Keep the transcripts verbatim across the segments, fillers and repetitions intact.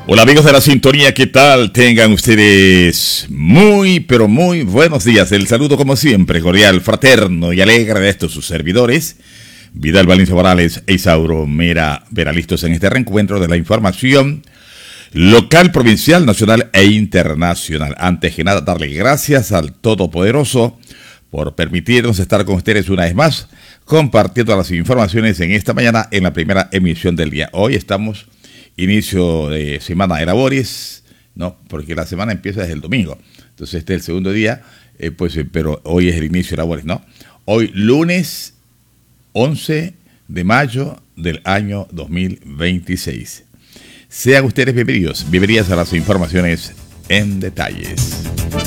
Hola amigos de la sintonía, ¿qué tal? Tengan ustedes muy, pero muy buenos días. El saludo como siempre, cordial, fraterno y alegre de estos sus servidores, Vidal Valencia Morales e Isauro Mera Vera, listos en este reencuentro de la información local, provincial, nacional e internacional. Antes que nada, darle gracias al Todopoderoso por permitirnos estar con ustedes una vez más, compartiendo las informaciones en esta mañana en la primera emisión del día. Hoy estamos inicio de semana de labores, ¿no? Porque la semana empieza desde el domingo. Entonces este es el segundo día, eh, pues, eh, pero hoy es el inicio de labores, ¿no? Hoy lunes once de mayo del año dos mil veintiséis. Sean ustedes bienvenidos, bienvenidas a las informaciones en detalles.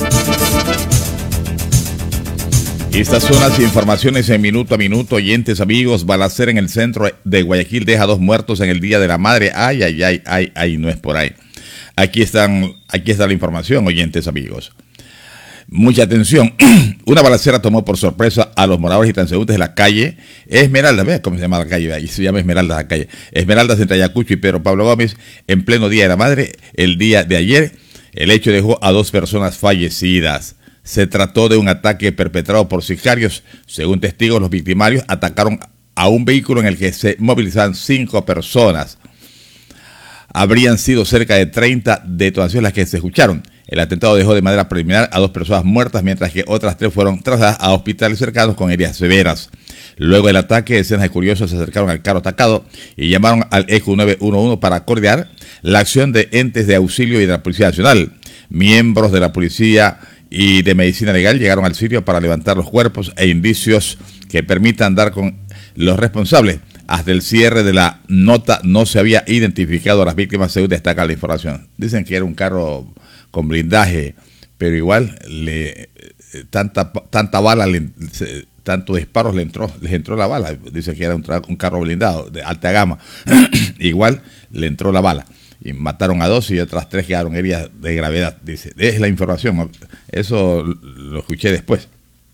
Estas son las informaciones en minuto a minuto, oyentes amigos. Balacera en el centro de Guayaquil deja dos muertos en el Día de la Madre. Ay, ay, ay, ay, ay, no es por ahí. Aquí están, aquí está la información, oyentes amigos. Mucha atención. Una balacera tomó por sorpresa a los moradores y transeúntes de la calle Esmeralda. ¿Ves cómo se llama la calle? Ahí se llama Esmeralda la calle. Esmeraldas entre Ayacucho y Pedro Pablo Gómez en pleno Día de la Madre. El día de ayer, el hecho dejó a dos personas fallecidas. Se trató de un ataque perpetrado por sicarios. Según testigos, los victimarios atacaron a un vehículo en el que se movilizaban cinco personas. Habrían sido cerca de treinta detonaciones las que se escucharon. El atentado dejó de manera preliminar a dos personas muertas, mientras que otras tres fueron trasladadas a hospitales cercanos con heridas severas. Luego del ataque, decenas de curiosos se acercaron al carro atacado y llamaron al ECO nueve uno uno para coordinar la acción de entes de auxilio y de la Policía Nacional. Miembros de la Policía y de Medicina Legal llegaron al sitio para levantar los cuerpos e indicios que permitan dar con los responsables. Hasta el cierre de la nota no se había identificado a las víctimas, según destaca la información. Dicen que era un carro con blindaje, pero igual le tanta tanta bala, le, tanto disparos le entró, les entró la bala. Dicen que era un, un carro blindado de alta gama. Igual le entró la bala. Y mataron a dos y otras tres quedaron heridas de gravedad, dice. Es la información, eso lo escuché después.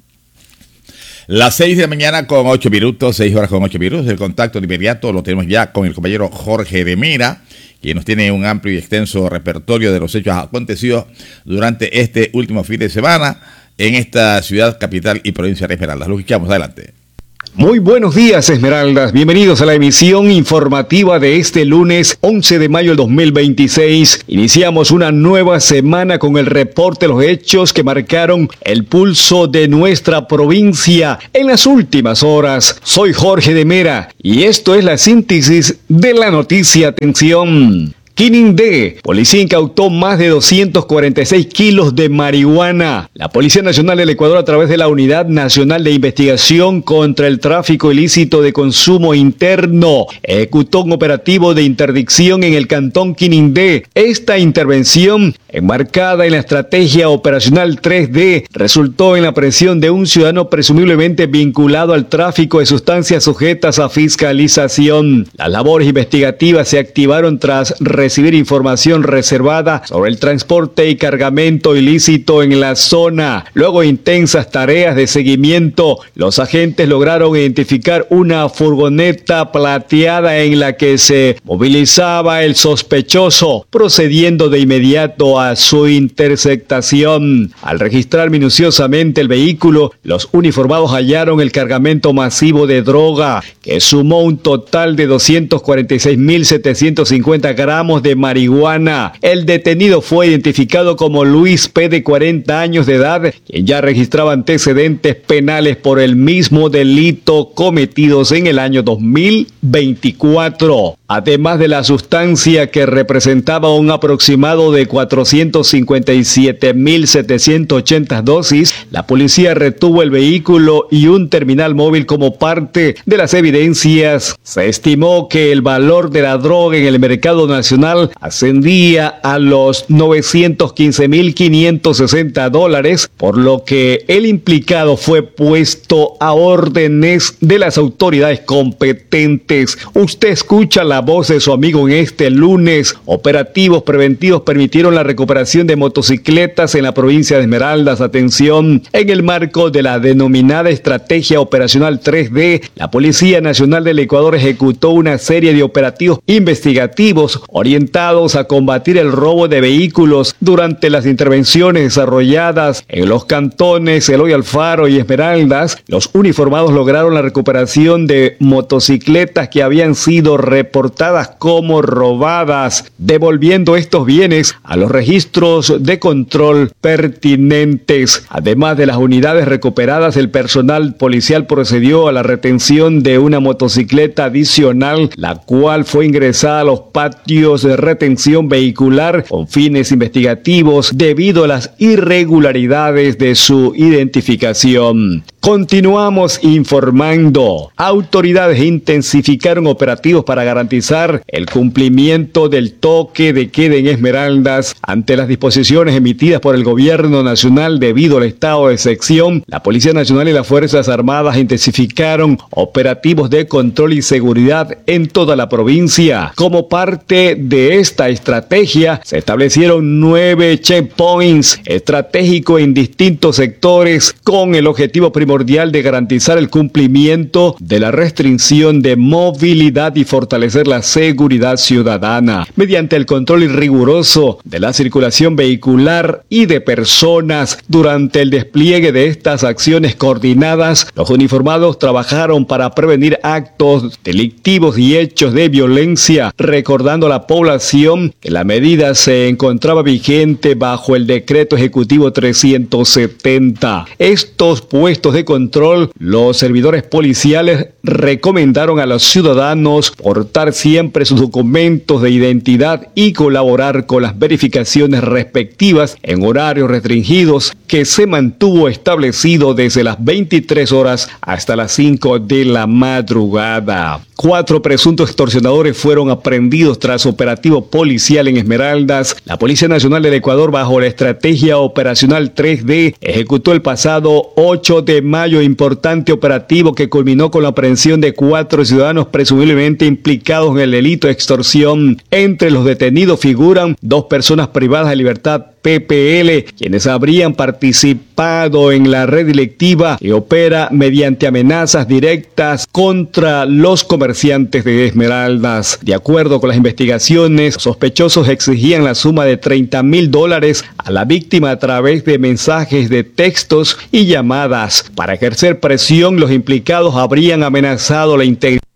Las seis de la mañana con ocho minutos, seis horas con ocho minutos, el contacto de inmediato lo tenemos ya con el compañero Jorge de Mera, quien nos tiene un amplio y extenso repertorio de los hechos acontecidos durante este último fin de semana en esta ciudad, capital y provincia de Esmeraldas. Lo escuchamos, adelante. Muy buenos días, Esmeraldas. Bienvenidos a la emisión informativa de este lunes once de mayo del dos mil veintiséis. Iniciamos una nueva semana con el reporte de los hechos que marcaron el pulso de nuestra provincia en las últimas horas. Soy Jorge de Mera y esto es la síntesis de la noticia. Atención. Quinindé, policía incautó más de doscientos cuarenta y seis kilos de marihuana. La Policía Nacional del Ecuador, a través de la Unidad Nacional de Investigación contra el Tráfico Ilícito de Consumo Interno, ejecutó un operativo de interdicción en el cantón Quinindé. Esta intervención, enmarcada en la estrategia operacional tres D, resultó en la aprehensión de un ciudadano presumiblemente vinculado al tráfico de sustancias sujetas a fiscalización. Las labores investigativas se activaron tras recibir información reservada sobre el transporte y cargamento ilícito en la zona. Luego de intensas tareas de seguimiento, los agentes lograron identificar una furgoneta plateada en la que se movilizaba el sospechoso, procediendo de inmediato a su interceptación. Al registrar minuciosamente el vehículo, los uniformados hallaron el cargamento masivo de droga, que sumó un total de doscientos cuarenta y seis mil setecientos cincuenta gramos de marihuana. El detenido fue identificado como Luis P., de cuarenta años de edad, quien ya registraba antecedentes penales por el mismo delito cometidos en el año dos mil veinticuatro. Además de la sustancia, que representaba un aproximado de cuatrocientos cincuenta y siete mil setecientos ochenta dosis, la policía retuvo el vehículo y un terminal móvil como parte de las evidencias. Se estimó que el valor de la droga en el mercado nacional ascendía a los novecientos quince mil quinientos sesenta dólares, por lo que el implicado fue puesto a órdenes de las autoridades competentes. Usted escucha la voz de su amigo en este lunes. Operativos preventivos permitieron la recuperación de motocicletas en la provincia de Esmeraldas. Atención, en el marco de la denominada Estrategia Operacional tres D, la Policía Nacional del Ecuador ejecutó una serie de operativos investigativos orientados orientados a combatir el robo de vehículos. Durante las intervenciones desarrolladas en los cantones Eloy Alfaro y Esmeraldas, los uniformados lograron la recuperación de motocicletas que habían sido reportadas como robadas, devolviendo estos bienes a los registros de control pertinentes. Además de las unidades recuperadas, el personal policial procedió a la retención de una motocicleta adicional, la cual fue ingresada a los patios de retención vehicular con fines investigativos debido a las irregularidades de su identificación. Continuamos informando. Autoridades intensificaron operativos para garantizar el cumplimiento del toque de queda en Esmeraldas. Ante las disposiciones emitidas por el gobierno nacional debido al estado de excepción, la Policía Nacional y las Fuerzas Armadas intensificaron operativos de control y seguridad en toda la provincia. Como parte de esta estrategia, se establecieron nueve checkpoints estratégicos en distintos sectores con el objetivo primordial de garantizar el cumplimiento de la restricción de movilidad y fortalecer la seguridad ciudadana mediante el control riguroso de la circulación vehicular y de personas. Durante el despliegue de estas acciones coordinadas, los uniformados trabajaron para prevenir actos delictivos y hechos de violencia, recordando a la población que la medida se encontraba vigente bajo el decreto ejecutivo trescientos setenta. Estos puestos de control, los servidores policiales recomendaron a los ciudadanos portar siempre sus documentos de identidad y colaborar con las verificaciones respectivas en horarios restringidos que se mantuvo establecido desde las veintitrés horas hasta las cinco de la madrugada. Cuatro presuntos extorsionadores fueron aprehendidos tras operativo policial en Esmeraldas. La Policía Nacional del Ecuador, bajo la estrategia operacional tres D, ejecutó el pasado ocho de mayo importante operativo que culminó con la aprehensión de cuatro ciudadanos presumiblemente implicados en el delito de extorsión. Entre los detenidos figuran dos personas privadas de libertad P P L, quienes habrían participado en la red delictiva que opera mediante amenazas directas contra los comerciantes de Esmeraldas. De acuerdo con las investigaciones, los sospechosos exigían la suma de treinta mil dólares a la víctima a través de mensajes de textos y llamadas. Para ejercer presión, los implicados habrían amenazado la integridad